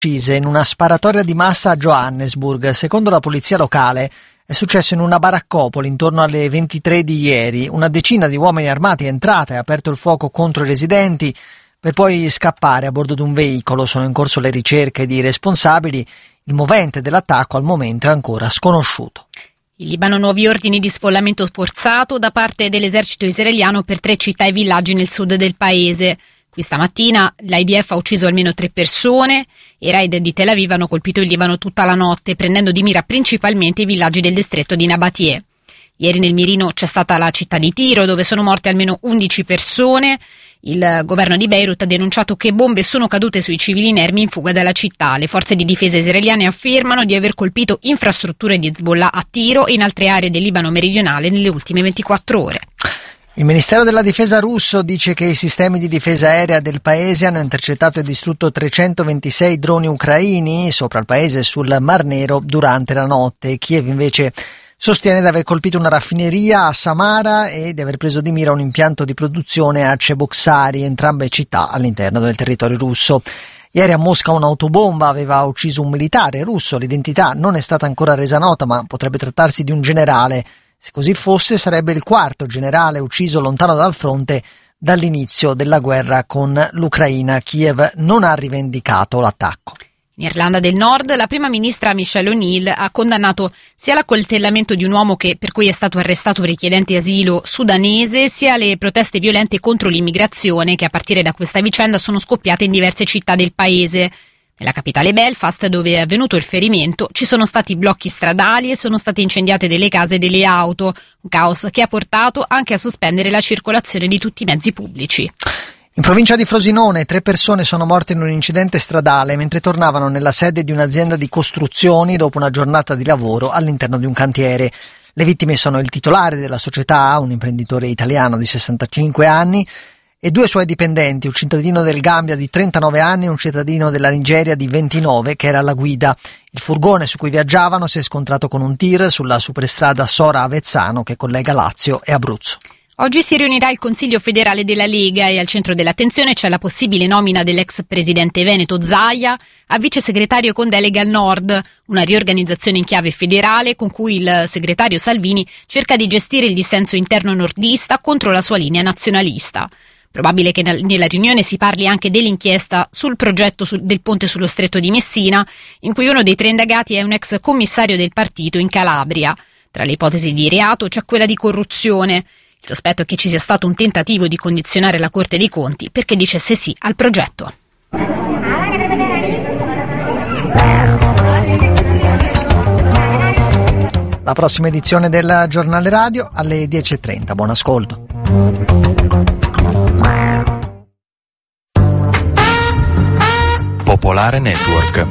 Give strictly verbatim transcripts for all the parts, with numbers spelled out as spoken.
uccise in una sparatoria di massa a Johannesburg. Secondo la polizia locale è successo in una baraccopoli intorno alle ventitré di ieri. Una decina di uomini armati è entrata e ha aperto il fuoco contro i residenti per poi scappare a bordo di un veicolo. Sono in corso le ricerche di responsabili. Il movente dell'attacco al momento è ancora sconosciuto. In Libano nuovi ordini di sfollamento forzato da parte dell'esercito israeliano per tre città e villaggi nel sud del paese. Questa mattina l'I D F ha ucciso almeno tre persone e i raid di Tel Aviv hanno colpito il Libano tutta la notte, prendendo di mira principalmente i villaggi del distretto di Nabatie. Ieri nel mirino c'è stata la città di Tiro, dove sono morte almeno undici persone. Il governo di Beirut ha denunciato che bombe sono cadute sui civili inermi in fuga dalla città. Le forze di difesa israeliane affermano di aver colpito infrastrutture di Hezbollah a Tiro e in altre aree del Libano meridionale nelle ultime ventiquattro ore. Il Ministero della Difesa russo dice che i sistemi di difesa aerea del paese hanno intercettato e distrutto trecentoventisei droni ucraini sopra il paese sul Mar Nero durante la notte. Kiev invece sostiene di aver colpito una raffineria a Samara e di aver preso di mira un impianto di produzione a Cheboksary, entrambe città all'interno del territorio russo. Ieri a Mosca un'autobomba aveva ucciso un militare russo. L'identità non è stata ancora resa nota, ma potrebbe trattarsi di un generale. Se così fosse, sarebbe il quarto generale ucciso lontano dal fronte dall'inizio della guerra con l'Ucraina. Kiev non ha rivendicato l'attacco. In Irlanda del Nord, la prima ministra Michelle O'Neill ha condannato sia l'accoltellamento di un uomo che per cui è stato arrestato richiedente asilo sudanese, sia le proteste violente contro l'immigrazione che a partire da questa vicenda sono scoppiate in diverse città del paese. Nella capitale Belfast, dove è avvenuto il ferimento, ci sono stati blocchi stradali e sono state incendiate delle case e delle auto, un caos che ha portato anche a sospendere la circolazione di tutti i mezzi pubblici. In provincia di Frosinone, tre persone sono morte in un incidente stradale mentre tornavano nella sede di un'azienda di costruzioni dopo una giornata di lavoro all'interno di un cantiere. Le vittime sono il titolare della società, un imprenditore italiano di sessantacinque anni, e due suoi dipendenti, un cittadino del Gambia di trentanove anni e un cittadino della Nigeria di ventinove che era alla guida. Il furgone su cui viaggiavano si è scontrato con un tir sulla superstrada Sora-Avezzano che collega Lazio e Abruzzo. Oggi si riunirà il Consiglio federale della Lega e al centro dell'attenzione c'è la possibile nomina dell'ex presidente veneto Zaia a vice segretario con delega al Nord, una riorganizzazione in chiave federale con cui il segretario Salvini cerca di gestire il dissenso interno nordista contro la sua linea nazionalista. Probabile che nella riunione si parli anche dell'inchiesta sul progetto del ponte sullo stretto di Messina, in cui uno dei tre indagati è un ex commissario del partito in Calabria. Tra le ipotesi di reato c'è quella di corruzione. Il sospetto è che ci sia stato un tentativo di condizionare la Corte dei Conti perché dicesse sì al progetto. La prossima edizione del Giornale Radio alle dieci e trenta. Buon ascolto. Popolare Network.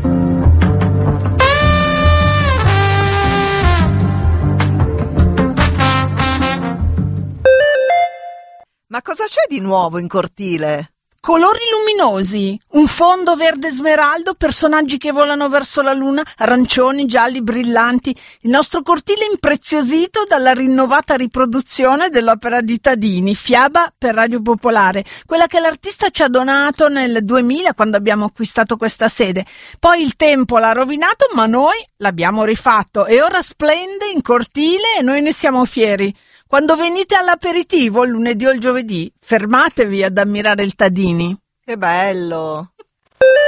Ma cosa c'è di nuovo in cortile? Colori luminosi, un fondo verde smeraldo, personaggi che volano verso la luna, arancioni, gialli, brillanti. Il nostro cortile impreziosito dalla rinnovata riproduzione dell'opera di Tadini, Fiaba per Radio Popolare, quella che l'artista ci ha donato nel duemila quando abbiamo acquistato questa sede. Poi il tempo l'ha rovinato, ma noi l'abbiamo rifatto e ora splende in cortile e noi ne siamo fieri. Quando venite all'aperitivo il lunedì o il giovedì, fermatevi ad ammirare il Tadini. Che bello!